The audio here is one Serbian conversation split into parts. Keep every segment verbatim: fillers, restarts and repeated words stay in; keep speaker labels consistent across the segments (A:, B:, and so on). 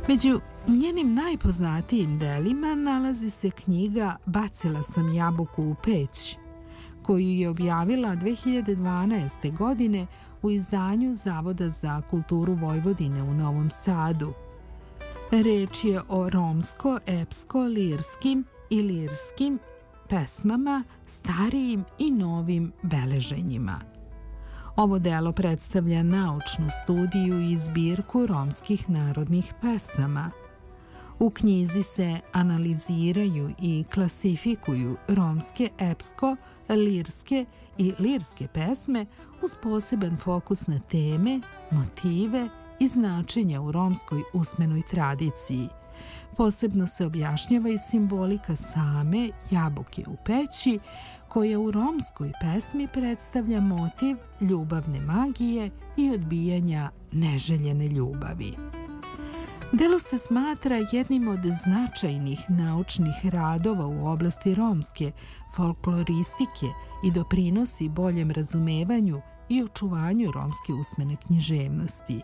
A: Među njenim najpoznatijim delima nalazi se knjiga Bacila sam jabuku u peć, koju je objavila dve hiljade dvanaeste. godine u izdanju Zavoda za kulturu Vojvodine u Novom Sadu. Reč je o romsko-epsko-lirskim i lirskim pesmama, starijim i novim beleženjima. Ovo delo predstavlja naučnu studiju i zbirku romskih narodnih pesama. U knjizi se analiziraju i klasifikuju romske epsko, lirske i lirske pesme uz poseban fokus na teme, motive i značenja u romskoj usmenoj tradiciji. Posebno se objašnjava i simbolika same jabuke u peći, koja u romskoj pesmi predstavlja motiv ljubavne magije i odbijanja neželjene ljubavi. Delo se smatra jednim od značajnih naučnih radova u oblasti romske folkloristike i doprinosi boljem razumevanju i očuvanju romske usmene književnosti.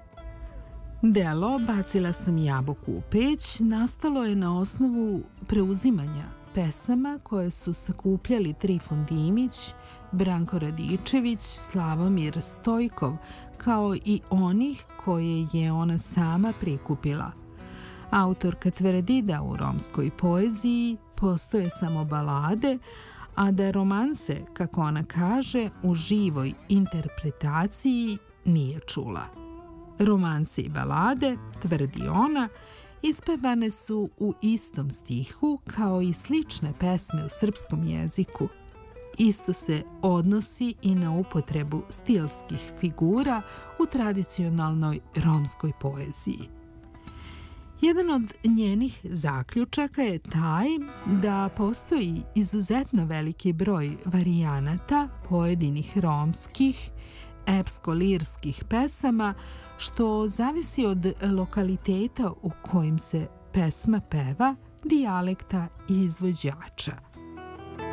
A: Delo Bacila sam jabuku u peć nastalo je na osnovu preuzimanja pesama koje su sakupljali Trifun Dimić, Branko Radičević, Slavomir Stojkov, kao i onih koje je ona sama prikupila. Autorka tvrdi da u romskoj poeziji postoje samo balade, a da romanse, kako ona kaže, u živoj interpretaciji nije čula. Romanse i balade, tvrdi ona, ispevane su u istom stihu kao i slične pesme u srpskom jeziku. Isto se odnosi i na upotrebu stilskih figura u tradicionalnoj romskoj poeziji. Jedan od njenih zaključaka je taj da postoji izuzetno veliki broj varijanata pojedinih romskih, epsko-lirskih pesama, što zavisi od lokaliteta u kojim se pesma peva, dijalekta i izvođača.